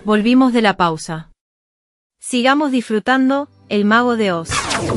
Volvimos de la pausa. Sigamos disfrutando El Mago de Oz.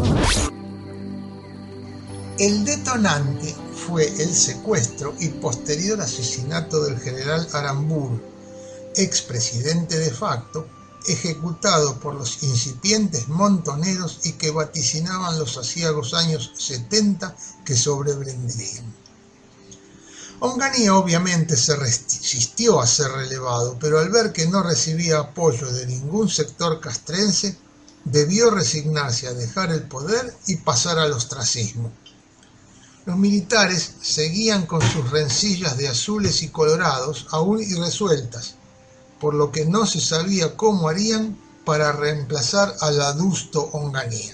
El detonante fue el secuestro y posterior asesinato del general Aramburu, expresidente de facto, ejecutado por los incipientes montoneros y que vaticinaban los aciagos años 70 que sobrevendrían. Onganía obviamente se resistió a ser relevado, pero al ver que no recibía apoyo de ningún sector castrense, debió resignarse a dejar el poder y pasar al ostracismo. Los militares seguían con sus rencillas de azules y colorados aún irresueltas, por lo que no se sabía cómo harían para reemplazar al adusto Onganía.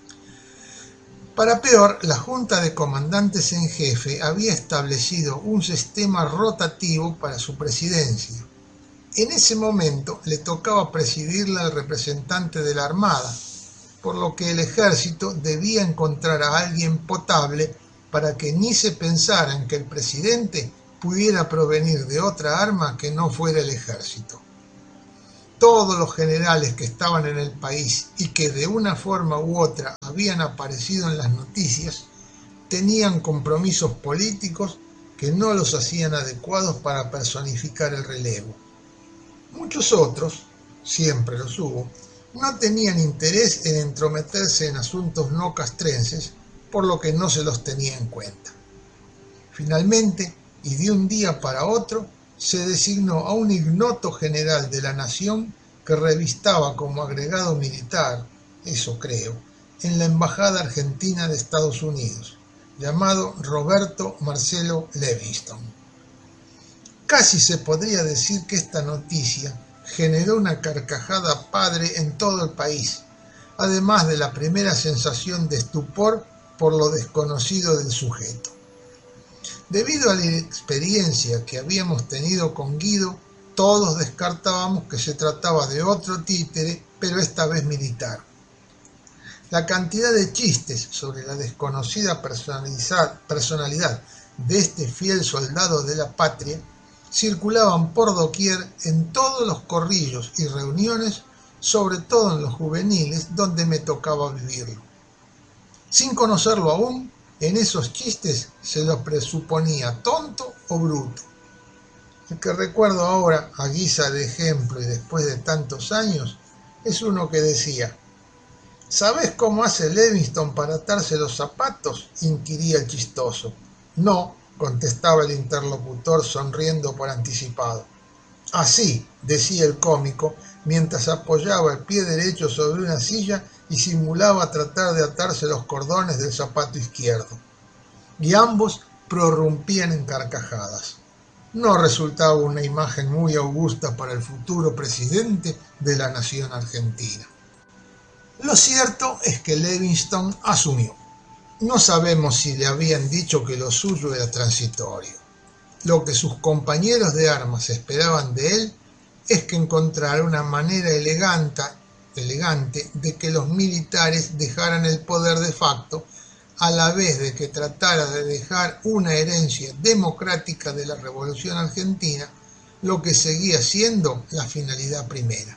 Para peor, la Junta de Comandantes en Jefe había establecido un sistema rotativo para su presidencia. En ese momento le tocaba presidirla al representante de la Armada, por lo que el ejército debía encontrar a alguien potable para que ni se pensara en que el presidente pudiera provenir de otra arma que no fuera el ejército. Todos los generales que estaban en el país y que de una forma u otra habían aparecido en las noticias tenían compromisos políticos que no los hacían adecuados para personificar el relevo. Muchos otros, siempre los hubo, no tenían interés en entrometerse en asuntos no castrenses, por lo que no se los tenía en cuenta. Finalmente, y de un día para otro, se designó a un ignoto general de la nación que revistaba como agregado militar, eso creo, en la Embajada Argentina de Estados Unidos, llamado Roberto Marcelo Levingston. Casi se podría decir que esta noticia generó una carcajada padre en todo el país, además de la primera sensación de estupor por lo desconocido del sujeto. Debido a la experiencia que habíamos tenido con Guido, todos descartábamos que se trataba de otro títere, pero esta vez militar. La cantidad de chistes sobre la desconocida personalidad de este fiel soldado de la patria circulaban por doquier en todos los corrillos y reuniones, sobre todo en los juveniles, donde me tocaba vivirlo. Sin conocerlo aún, en esos chistes se lo presuponía tonto o bruto. El que recuerdo ahora, a guisa de ejemplo y después de tantos años, es uno que decía: ¿sabés cómo hace Levingston para atarse los zapatos?, inquiría el chistoso. No, contestaba el interlocutor sonriendo por anticipado. Así, decía el cómico, mientras apoyaba el pie derecho sobre una silla y simulaba tratar de atarse los cordones del zapato izquierdo. Y ambos prorrumpían en carcajadas. No resultaba una imagen muy augusta para el futuro presidente de la nación argentina. Lo cierto es que Levingston asumió. No sabemos si le habían dicho que lo suyo era transitorio. Lo que sus compañeros de armas esperaban de él es que encontrara una manera elegante de que los militares dejaran el poder de facto, a la vez de que tratara de dejar una herencia democrática de la Revolución Argentina, lo que seguía siendo la finalidad primera.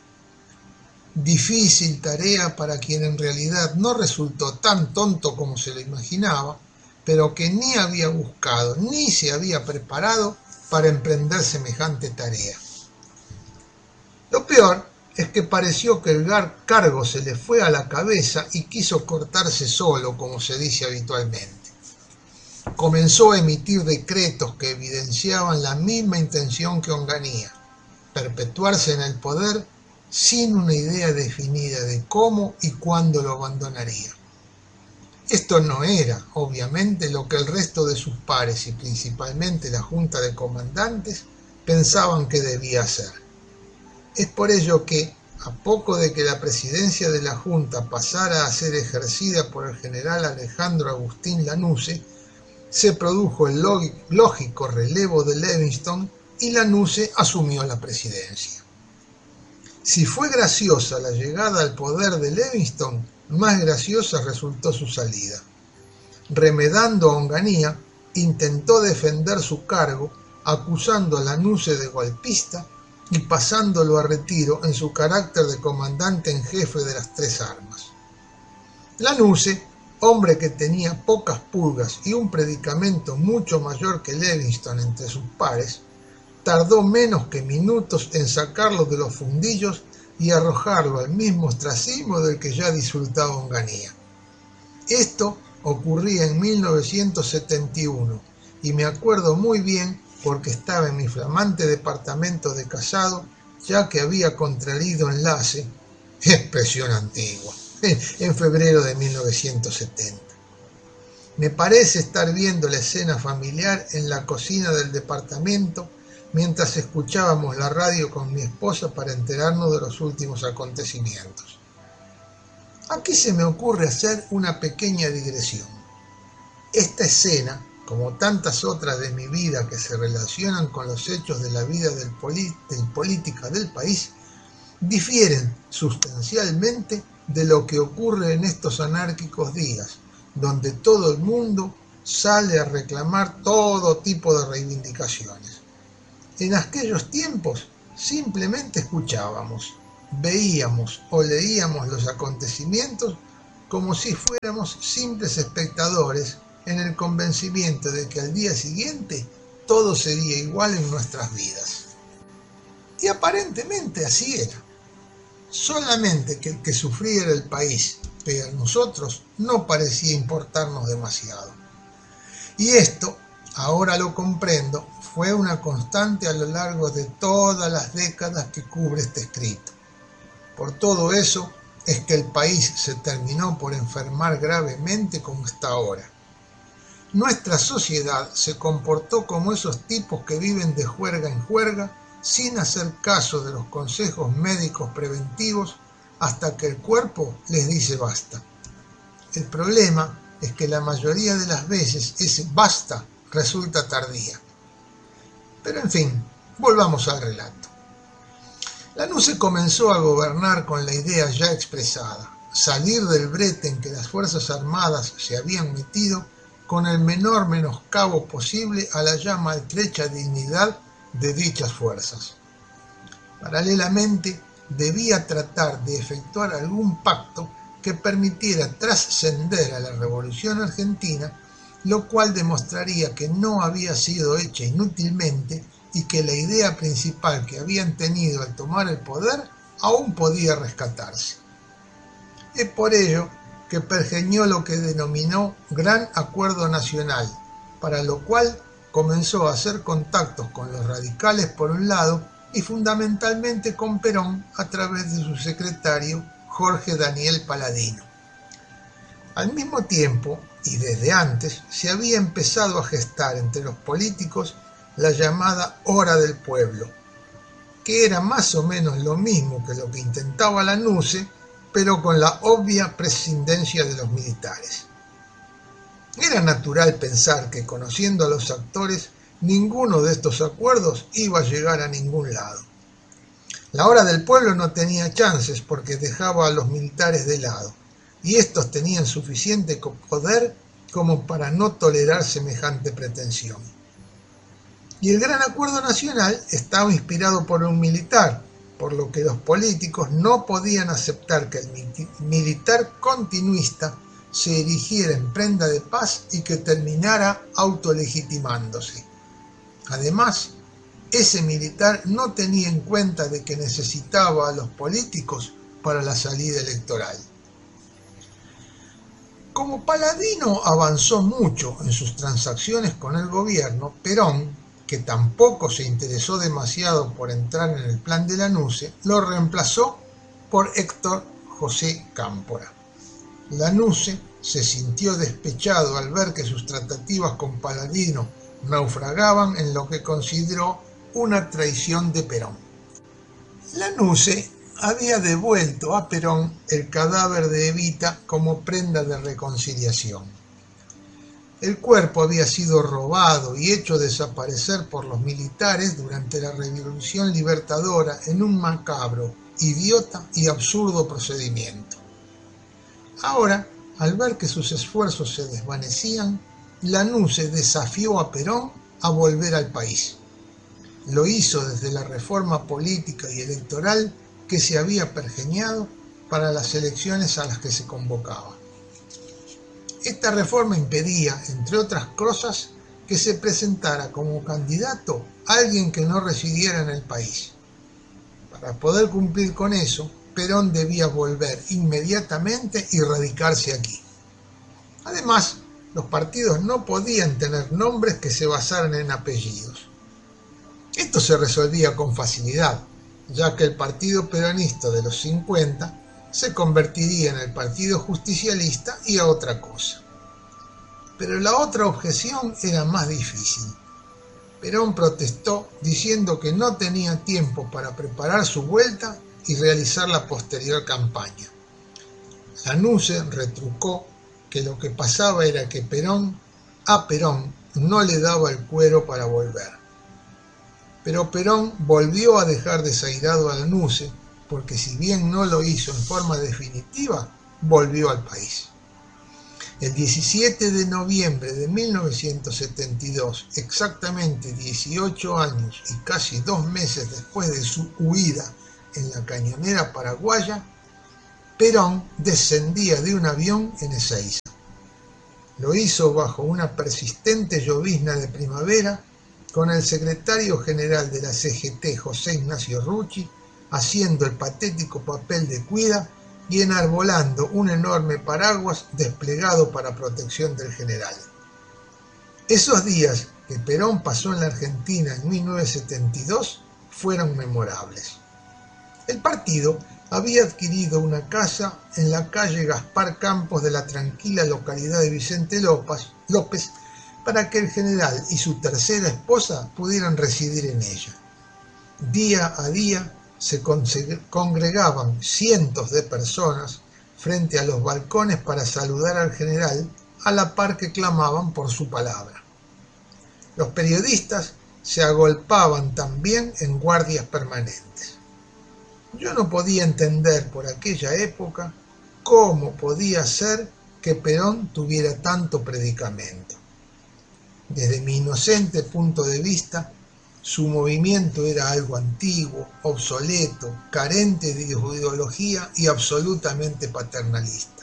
Difícil tarea para quien en realidad no resultó tan tonto como se lo imaginaba, pero que ni había buscado ni se había preparado para emprender semejante tarea. Lo peor es que pareció que el cargo se le fue a la cabeza y quiso cortarse solo, como se dice habitualmente. Comenzó a emitir decretos que evidenciaban la misma intención que Onganía: perpetuarse en el poder sin una idea definida de cómo y cuándo lo abandonaría. Esto no era, obviamente, lo que el resto de sus pares y principalmente la Junta de Comandantes pensaban que debía hacer. Es por ello que, a poco de que la presidencia de la Junta pasara a ser ejercida por el general Alejandro Agustín Lanusse, se produjo el lógico relevo de Levingston y Lanusse asumió la presidencia. Si fue graciosa la llegada al poder de Levingston, más graciosa resultó su salida. Remedando a Onganía, intentó defender su cargo, acusando a Lanusse de golpista y pasándolo a retiro en su carácter de comandante en jefe de las tres armas. Lanusse, hombre que tenía pocas pulgas y un predicamento mucho mayor que Livingston entre sus pares, tardó menos que minutos en sacarlo de los fundillos y arrojarlo al mismo ostracismo del que ya disfrutaba Onganía. Esto ocurría en 1971 y me acuerdo muy bien porque estaba en mi flamante departamento de casado, ya que había contraído enlace, expresión antigua, en febrero de 1970. Me parece estar viendo la escena familiar en la cocina del departamento mientras escuchábamos la radio con mi esposa para enterarnos de los últimos acontecimientos. Aquí se me ocurre hacer una pequeña digresión. Esta escena, como tantas otras de mi vida que se relacionan con los hechos de la vida política del país, difieren sustancialmente de lo que ocurre en estos anárquicos días, donde todo el mundo sale a reclamar todo tipo de reivindicaciones. En aquellos tiempos simplemente escuchábamos, veíamos o leíamos los acontecimientos como si fuéramos simples espectadores en el convencimiento de que al día siguiente todo sería igual en nuestras vidas. Y aparentemente así era. Solamente que el que sufría era el país, pero a nosotros no parecía importarnos demasiado. Y esto, ahora lo comprendo, fue una constante a lo largo de todas las décadas que cubre este escrito. Por todo eso es que el país se terminó por enfermar gravemente como está ahora. Nuestra sociedad se comportó como esos tipos que viven de juerga en juerga sin hacer caso de los consejos médicos preventivos hasta que el cuerpo les dice basta. El problema es que la mayoría de las veces ese basta resulta tardía. Pero en fin, volvamos al relato. Lanusse comenzó a gobernar con la idea ya expresada, salir del brete en que las Fuerzas Armadas se habían metido con el menor menoscabo posible a la ya maltrecha dignidad de dichas fuerzas. Paralelamente, debía tratar de efectuar algún pacto que permitiera trascender a la Revolución Argentina, lo cual demostraría que no había sido hecha inútilmente y que la idea principal que habían tenido al tomar el poder aún podía rescatarse. Es por ello que pergeñó lo que denominó Gran Acuerdo Nacional, para lo cual comenzó a hacer contactos con los radicales por un lado y fundamentalmente con Perón a través de su secretario Jorge Daniel Paladino. Al mismo tiempo, y desde antes, se había empezado a gestar entre los políticos la llamada Hora del Pueblo, que era más o menos lo mismo que lo que intentaba Lanusse, pero con la obvia prescindencia de los militares. Era natural pensar que, conociendo a los actores, ninguno de estos acuerdos iba a llegar a ningún lado. La Hora del Pueblo no tenía chances porque dejaba a los militares de lado, y estos tenían suficiente poder como para no tolerar semejante pretensión. Y el Gran Acuerdo Nacional estaba inspirado por un militar, por lo que los políticos no podían aceptar que el militar continuista se erigiera en prenda de paz y que terminara autolegitimándose. Además, ese militar no tenía en cuenta de que necesitaba a los políticos para la salida electoral. Como Paladino avanzó mucho en sus transacciones con el gobierno, Perón, que tampoco se interesó demasiado por entrar en el plan de Lanusse, lo reemplazó por Héctor José Cámpora. Lanusse se sintió despechado al ver que sus tratativas con Paladino naufragaban en lo que consideró una traición de Perón. Lanusse había devuelto a Perón el cadáver de Evita como prenda de reconciliación. El cuerpo había sido robado y hecho desaparecer por los militares durante la Revolución Libertadora en un macabro, idiota y absurdo procedimiento. Ahora, al ver que sus esfuerzos se desvanecían, Lanusse desafió a Perón a volver al país. Lo hizo desde la reforma política y electoral que se había pergeñado para las elecciones a las que se convocaba. Esta reforma impedía, entre otras cosas, que se presentara como candidato alguien que no residiera en el país. Para poder cumplir con eso, Perón debía volver inmediatamente y radicarse aquí. Además, los partidos no podían tener nombres que se basaran en apellidos. Esto se resolvía con facilidad, ya que el Partido Peronista de los 50 se convertiría en el Partido Justicialista y a otra cosa. Pero la otra objeción era más difícil. Perón protestó diciendo que no tenía tiempo para preparar su vuelta y realizar la posterior campaña. Lanusse retrucó que lo que pasaba era que a Perón no le daba el cuero para volver. Pero Perón volvió a dejar desairado a Lanusse porque si bien no lo hizo en forma definitiva, volvió al país. El 17 de noviembre de 1972, exactamente 18 años y casi 2 meses después de su huida en la Cañonera paraguaya, Perón descendía de un avión en Ezeiza. Lo hizo bajo una persistente llovizna de primavera, con el secretario general de la CGT, José Ignacio Rucci, haciendo el patético papel de cuida y enarbolando un enorme paraguas desplegado para protección del general. Esos días que Perón pasó en la Argentina en 1972 fueron memorables. El partido había adquirido una casa en la calle Gaspar Campos de la tranquila localidad de Vicente López para que el general y su tercera esposa pudieran residir en ella. Día a día se congregaban cientos de personas frente a los balcones para saludar al general, a la par que clamaban por su palabra. Los periodistas se agolpaban también en guardias permanentes. Yo no podía entender por aquella época cómo podía ser que Perón tuviera tanto predicamento. Desde mi inocente punto de vista, su movimiento era algo antiguo, obsoleto, carente de ideología y absolutamente paternalista.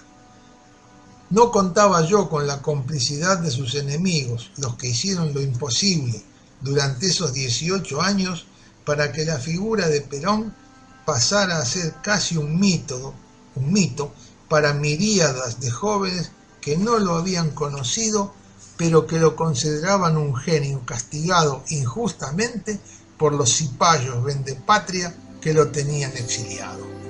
No contaba yo con la complicidad de sus enemigos, los que hicieron lo imposible durante esos 18 años para que la figura de Perón pasara a ser casi un mito para miríadas de jóvenes que no lo habían conocido, pero que lo consideraban un genio castigado injustamente por los cipayos vendepatria que lo tenían exiliado.